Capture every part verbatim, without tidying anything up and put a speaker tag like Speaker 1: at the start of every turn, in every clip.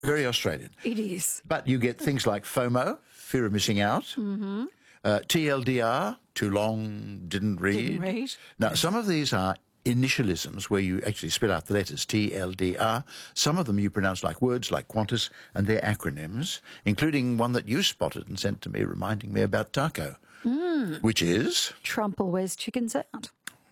Speaker 1: Very Australian.
Speaker 2: It is.
Speaker 1: But you get things like FOMO, fear of missing out, mm-hmm. uh, T L D R, too long, didn't read.
Speaker 2: Didn't read.
Speaker 1: Now, some of these are initialisms where you actually spell out the letters T L D R. Some of them you pronounce like words like Qantas, and they're acronyms, including one that you spotted and sent to me reminding me about taco, mm. which is...
Speaker 2: Trump always chickens out.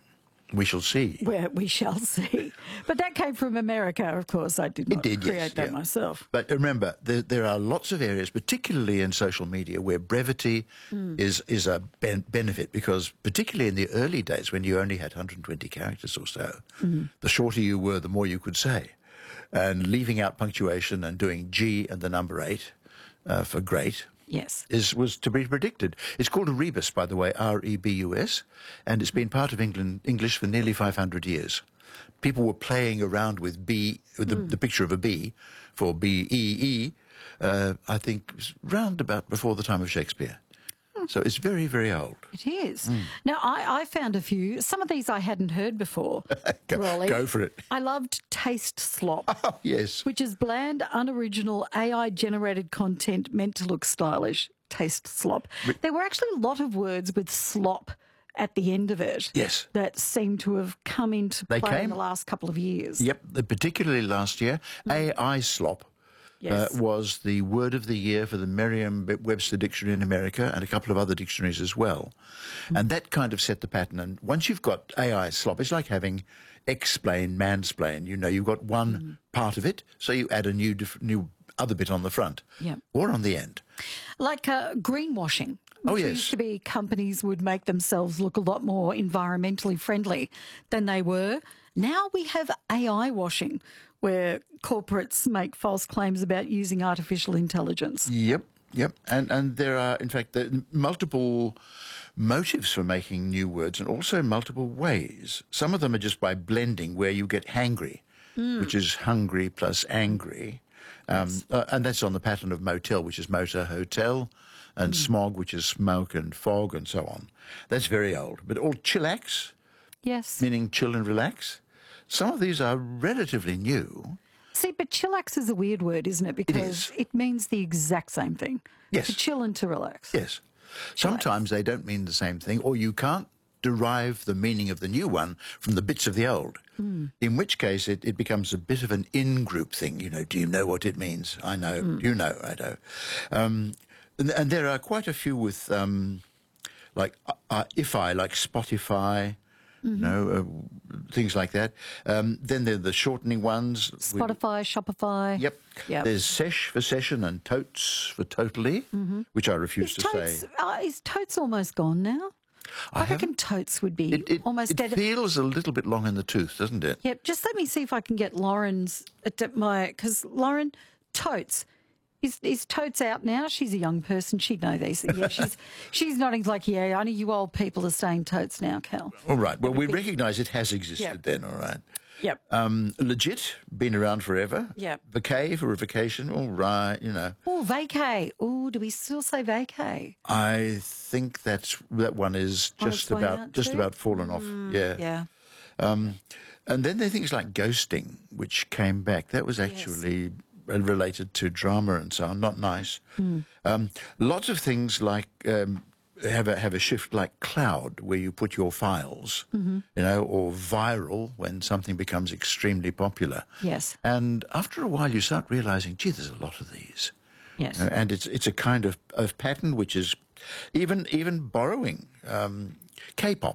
Speaker 1: We shall see.
Speaker 2: Where we shall see. But that came from America, of course. I did not
Speaker 1: did,
Speaker 2: create
Speaker 1: yes,
Speaker 2: that
Speaker 1: yeah.
Speaker 2: myself.
Speaker 1: But remember, there, there are lots of areas, particularly in social media, where brevity mm. is, is a ben- benefit because particularly in the early days when you only had one hundred twenty characters or so, mm. the shorter you were, the more you could say. And leaving out punctuation and doing G and the number eight uh, for great...
Speaker 2: Yes.
Speaker 1: Is, was to be predicted. It's called a rebus, by the way, R E B U S, and it's been part of England English for nearly five hundred years. People were playing around with B, with the, mm. the picture of a B, for B E E, uh, I think round about before the time of Shakespeare. Mm. So it's very, very old.
Speaker 2: It is. Mm. Now, I, I found a few. Some of these I hadn't heard before.
Speaker 1: go,
Speaker 2: Raleigh.
Speaker 1: go for it.
Speaker 2: I loved Taste Slop.
Speaker 1: Oh, yes.
Speaker 2: Which is bland, unoriginal, A I-generated content meant to look stylish. Taste Slop. But there were actually a lot of words with slop at the end of it.
Speaker 1: Yes.
Speaker 2: That seem to have come into
Speaker 1: They
Speaker 2: play
Speaker 1: came,
Speaker 2: in the last couple of years.
Speaker 1: Yep, particularly last year. Mm. A I slop. Yes. Uh, was the word of the year for the Merriam-Webster dictionary in America and a couple of other dictionaries as well. Mm. And that kind of set the pattern. And once you've got A I slop, it's like having explain, mansplain. You know, you've got one mm. part of it, so you add a new diff- new other bit on the front
Speaker 2: yep.
Speaker 1: or on the end.
Speaker 2: Like uh, greenwashing. Which
Speaker 1: oh, yes.
Speaker 2: used to be companies would make themselves look a lot more environmentally friendly than they were. Now we have A I washing, where corporates make false claims about using artificial intelligence.
Speaker 1: Yep, yep. And and there are, in fact, there are multiple motives for making new words and also multiple ways. Some of them are just by blending, where you get hangry, mm. which is hungry plus angry. Um, yes. uh, and that's on the pattern of motel, which is motor, hotel, and mm. smog, which is smoke and fog and so on. That's very old. But all chillax,
Speaker 2: yes,
Speaker 1: meaning chill and relax. Some of these are relatively new.
Speaker 2: See, but chillax is a weird word, isn't it? Because it, it means the exact same thing.
Speaker 1: Yes.
Speaker 2: To chill and to relax.
Speaker 1: Yes. Chillax. Sometimes they don't mean the same thing, or you can't derive the meaning of the new one from the bits of the old. Mm. In which case it, it becomes a bit of an in-group thing. You know, do you know what it means? I know. Mm. You know, I know. Um, and, and there are quite a few with, um, like, uh, if I, like Spotify, mm-hmm. you know, uh, things like that. Um, then there are the shortening ones.
Speaker 2: Spotify, with, Shopify.
Speaker 1: Yep. yep. There's sesh for session and totes for totally, mm-hmm. which I refuse
Speaker 2: is
Speaker 1: to
Speaker 2: totes,
Speaker 1: say.
Speaker 2: Uh, is totes almost gone now? I, I reckon totes would be
Speaker 1: it, it,
Speaker 2: almost
Speaker 1: it
Speaker 2: dead.
Speaker 1: It feels a little bit long in the tooth, doesn't it?
Speaker 2: Yep. Just let me see if I can get Lauren's, at my, because Lauren, totes. Is is Totes out now? She's a young person. She'd know these. Yeah, she's she's nodding like, yeah, only you old people are saying Totes now, Cal.
Speaker 1: All right. Well, we recognise it has existed
Speaker 2: yep.
Speaker 1: then, all right.
Speaker 2: Yep.
Speaker 1: Um, legit, been around forever.
Speaker 2: Yep.
Speaker 1: Vacay for a vacation, all right, you know.
Speaker 2: Oh, vacay. Oh, do we still say vacay?
Speaker 1: I think that's that one is just about just about fallen off.
Speaker 2: Mm,
Speaker 1: yeah.
Speaker 2: Yeah.
Speaker 1: Um, and then there are things like ghosting, which came back. That was actually... Yes. related to drama and so on, not nice. Mm. Um, lots of things like um, have a have a shift like cloud, where you put your files, mm-hmm. you know, or viral when something becomes extremely popular.
Speaker 2: Yes.
Speaker 1: And after a while, you start realizing, gee, there's a lot of these.
Speaker 2: Yes.
Speaker 1: Uh, and it's it's a kind of, of pattern which is even even borrowing um, K-pop.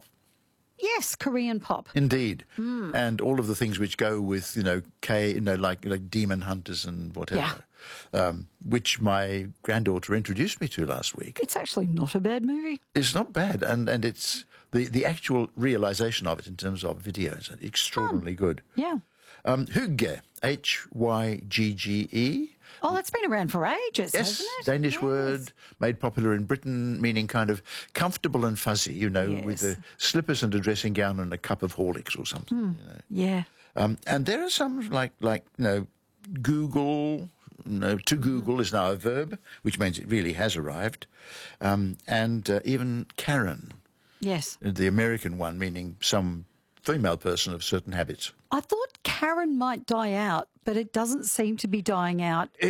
Speaker 2: Yes, Korean pop.
Speaker 1: Indeed.
Speaker 2: Mm.
Speaker 1: And all of the things which go with, you know, K, you know, like like Demon Hunters and whatever, yeah. um, which my granddaughter introduced me to last week.
Speaker 2: It's actually not a bad movie.
Speaker 1: It's not bad. And, and it's the, the actual realisation of it in terms of videos is extraordinarily
Speaker 2: Fun.
Speaker 1: good.
Speaker 2: Yeah.
Speaker 1: Um, Hygge, H Y G G E.
Speaker 2: Oh, that's been around for ages,
Speaker 1: yes,
Speaker 2: hasn't it?
Speaker 1: Danish
Speaker 2: yes.
Speaker 1: word, made popular in Britain, meaning kind of comfortable and fuzzy, you know,
Speaker 2: yes.
Speaker 1: with the slippers and a dressing gown and a cup of Horlicks or something.
Speaker 2: Mm.
Speaker 1: You know.
Speaker 2: Yeah.
Speaker 1: Um, and there are some like, like you know, Google, you know, to Google is now a verb, which means it really has arrived. Um, and uh, even Karen.
Speaker 2: Yes.
Speaker 1: The American one, meaning some female person of certain habits.
Speaker 2: I thought Karen might die out, but it doesn't seem to be dying out.